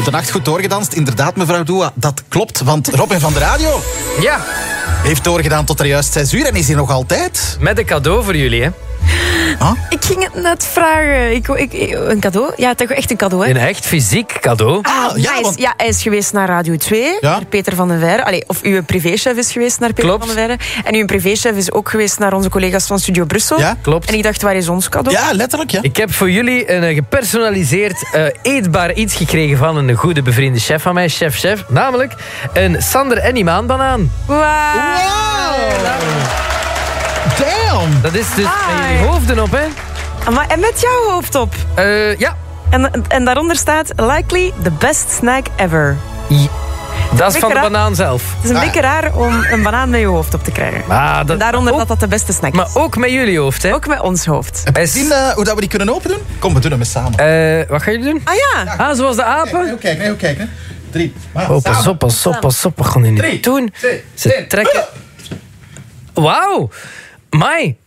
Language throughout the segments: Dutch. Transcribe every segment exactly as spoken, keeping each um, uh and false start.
de nacht goed doorgedanst. Inderdaad, mevrouw Doua, dat klopt. Want Robin van de Radio Ja. heeft doorgedaan tot er juist zes uur en is hier nog altijd. Met een cadeau voor jullie, hè. Huh? Ik ging het net vragen. Ik, ik, een cadeau? Ja, toch echt een cadeau, hè? Een echt fysiek cadeau. Ah, Ah, ja, nice. want... Ja, hij is geweest naar Radio twee, Ja. naar Peter van den Veire. Allee, of uw privéchef is geweest naar Peter Klopt. van den Veire. En uw privéchef is ook geweest naar onze collega's van Studio Brussel. Ja, klopt. En ik dacht, waar is ons cadeau? Ja, letterlijk, ja. Ik heb voor jullie een eh, gepersonaliseerd uh, eetbaar iets gekregen van een goede bevriende chef van mij, chef chef. Namelijk een Sander en Imaan banaan. Wauw. Damn! Dat is dus Hi. met jullie hoofden op, hè. Maar, en met jouw hoofd op. Uh, ja. En, en daaronder staat, likely the best snack ever. I- Dat is Beetje van de raar. banaan zelf. Het is een Ah. beetje raar om een banaan met je hoofd op te krijgen. Ah, En dat, daaronder ook, dat dat de beste snack maar is. ook met jullie hoofd, hè. Ook met ons hoofd. Heb je Hij is- gezien uh, hoe dat we die kunnen open doen? Kom, we doen hem eens samen. Uh, wat gaan jullie doen? Ah ja. Ah, zoals de apen? Nee, kijk, nee, kijk. Hè. Drie. Maar, Oh, pas op, pas op, pas op. Wat gaan die Drie, niet doen? twee, Ze één. trekken... Wauw. Mai.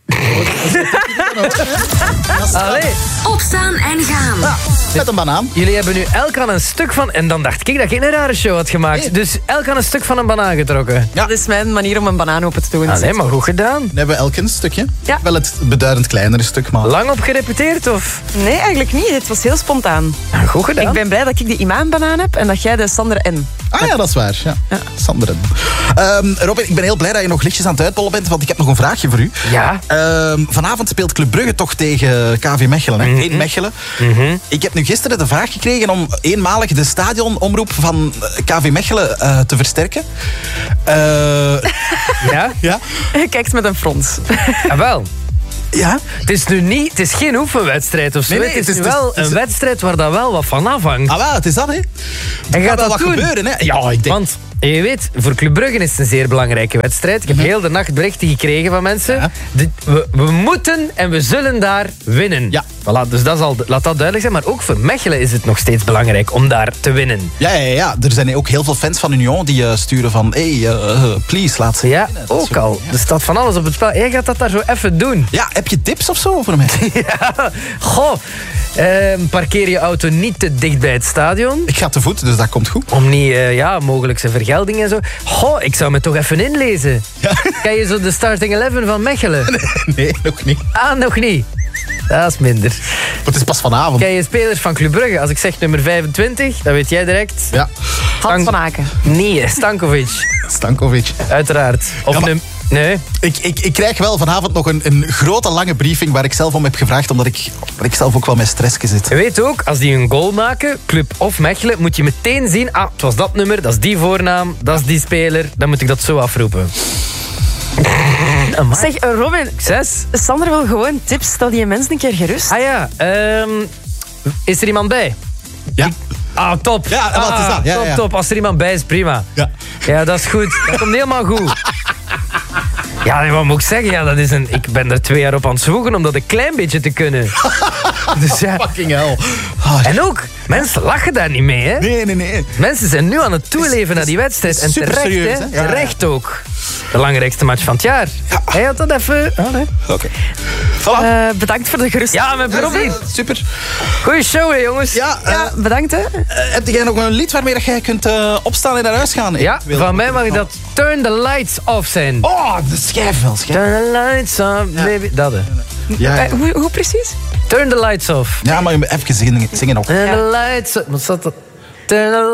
Allee. Opstaan en gaan. Met een banaan. Jullie hebben nu elk aan een stuk van... En dan dacht ik dat ik een rare show had gemaakt. Nee. Dus elk aan een stuk van een banaan getrokken. Ja. Dat is mijn manier om een banaan open te doen. Allee, maar goed gedaan. Dan hebben we elk een stukje. Ja. Wel het beduidend kleinere stuk, maar... Lang op gerepeteerd, of? Nee, eigenlijk niet. Het was heel spontaan. Goed gedaan. Ik ben blij dat ik de Imaan-banaan heb en dat jij de Sander N. Ah ja, dat is waar. Ja. Sander. Um, Robin, ik ben heel blij dat je nog lichtjes aan het uitbollen bent, want ik heb nog een vraagje voor u. Ja. Um, vanavond speelt Club Brugge toch tegen K V Mechelen, hè? Mm-hmm. In Mechelen. Mm-hmm. Ik heb nu gisteren de vraag gekregen om eenmalig de stadionomroep van K V Mechelen uh, te versterken. Uh, Ja? ja? Je kijkt met een frons. Ah, wel. Ja? Het is nu niet... Het is geen oefenwedstrijd of zo. Nee, nee, het is, het is- nu wel het is- een wedstrijd waar dat wel wat van afhangt. Ah, wel, het is dat, hè? Er En gaat gaat wel dat wat doen? gebeuren, hè? Ja, ik denk... Want je weet, voor Club Brugge is het een zeer belangrijke wedstrijd. Ik heb heel de nacht berichten gekregen van mensen. Ja. De- we, we moeten en we zullen daar winnen. Ja. Voilà, dus dat is al, laat dat duidelijk zijn. Maar ook voor Mechelen is het nog steeds belangrijk om daar te winnen. Ja, ja, ja. Er zijn ook heel veel fans van Union die uh, sturen van... Hey, uh, please, laat ze Ja, winnen. Dat ook soort al. dingen, ja. Er staat van alles op het spel. Jij gaat dat daar zo even doen. Ja, heb je tips of zo voor mij? Ja. Goh, ehm, parkeer je auto niet te dicht bij het stadion. Ik ga te voet, dus dat komt goed. Om niet, uh, ja, mogelijkse vergelding en zo. Goh, ik zou me toch even inlezen. Ja. Ken je zo de starting eleven van Mechelen? Nee, nog niet. Ah, nog niet. Dat is minder. Maar het is pas vanavond. Ken je spelers van Club Brugge? Als ik zeg nummer vijfentwintig, dan weet jij direct. Ja, Hans van Aken. Nee, Stankovic. Stankovic. Uiteraard. Of Ja, maar- num- Nee. Ik, ik, ik krijg wel vanavond nog een, een grote, lange briefing waar ik zelf om heb gevraagd, omdat ik, omdat ik zelf ook wel met stress zit. Je weet ook, als die een goal maken, Club of Mechelen, moet je meteen zien, ah, het was dat nummer, dat is die voornaam, dat is die speler, dan moet ik dat zo afroepen. Amai. Zeg, eh, Robin, Zes. Sander wil gewoon tips. Stel die mensen een keer gerust. Ah ja, ehm, is er iemand bij? Ja. Ah, top. Ja, wat is Ah, dat? Ja, top, ja. top. Als er iemand bij is, prima. Ja. Ja, dat is goed. Dat komt helemaal goed. Ja, nee, wat moet ik zeggen? Ja, dat is een, ik ben er twee jaar op aan het zwoegen om dat een klein beetje te kunnen. Dus ja. Fucking hell. Ah, En ook, mensen lachen daar niet mee, hè? nee, nee, nee. Mensen zijn nu aan het toeleven naar die wedstrijd. En super terecht, serieus, hè? hè? Ja, ja. Terecht ook. Belangrijkste match van het jaar. Hij had dat even... Oh, nee. Oké. Voilà. Eh, bedankt voor de geruststelling. Ja, met plezier. Super. Goeie show, hè, jongens. Ja, uh, Ja, bedankt, hè. heb jij nog een lied waarmee dat jij kunt uh, opstaan en naar huis gaan? Ja, Ik wil- van mij mag dat Turn the Lights Off zijn. Oh, de schijf wel, schijf. Turn the lights off, baby. Dat, hè. Ja, ja. Eh, hoe, hoe precies? Turn the lights off. ja, maar je moet even zingen, zingen nog. Turn the lights off. Wat zat dat? Turn the